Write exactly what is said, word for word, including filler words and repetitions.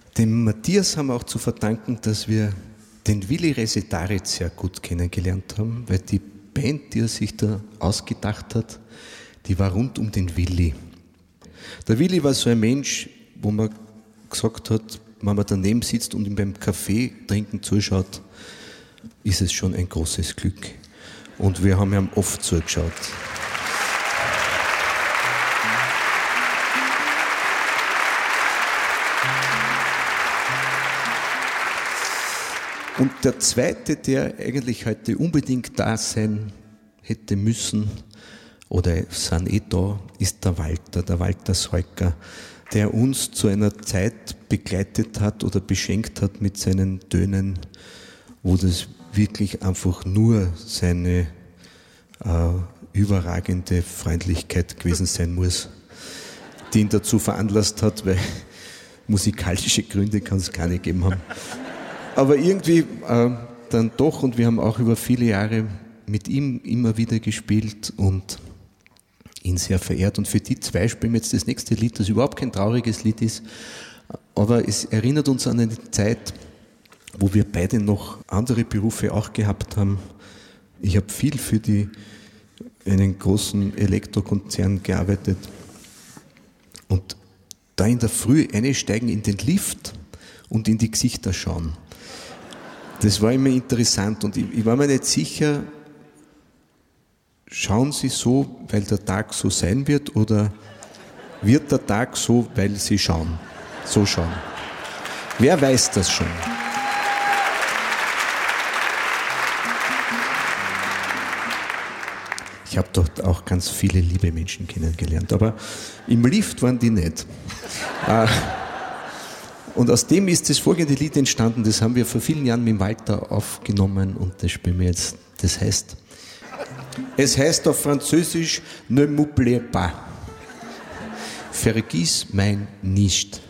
Dem Matthias haben wir auch zu verdanken, dass wir den Willi Resetaritz sehr gut kennengelernt haben, weil die Band, die er sich da ausgedacht hat, die war rund um den Willi. Der Willi war so ein Mensch, wo man gesagt hat, wenn man daneben sitzt und ihm beim Kaffee trinken zuschaut, ist es schon ein großes Glück. Und wir haben ihm oft zugeschaut. Und der Zweite, der eigentlich heute unbedingt da sein hätte müssen, oder sind eh da, ist der Walter, der Walter Soyka, der uns zu einer Zeit begleitet hat oder beschenkt hat mit seinen Tönen, wo das wirklich einfach nur seine äh, überragende Freundlichkeit gewesen sein muss, die ihn dazu veranlasst hat, weil musikalische Gründe kann es keine gegeben haben. Aber irgendwie äh, dann doch, und wir haben auch über viele Jahre mit ihm immer wieder gespielt und ihn sehr verehrt. Und für die zwei spielen wir jetzt das nächste Lied, das überhaupt kein trauriges Lied ist, aber es erinnert uns an eine Zeit, wo wir beide noch andere Berufe auch gehabt haben. Ich habe viel für die, einen großen Elektrokonzern gearbeitet. Und da in der Früh einsteigen in den Lift und in die Gesichter schauen, das war immer interessant. Und ich, ich war mir nicht sicher, schauen Sie so, weil der Tag so sein wird, oder wird der Tag so, weil Sie schauen, so schauen? Wer weiß das schon? Ich habe dort auch ganz viele liebe Menschen kennengelernt, aber im Lift waren die nicht. Und aus dem ist das folgende Lied entstanden, das haben wir vor vielen Jahren mit Walter aufgenommen und das spielen wir jetzt. Das heißt, es heißt auf Französisch, ne m'oublie pas. Vergiss mein nicht.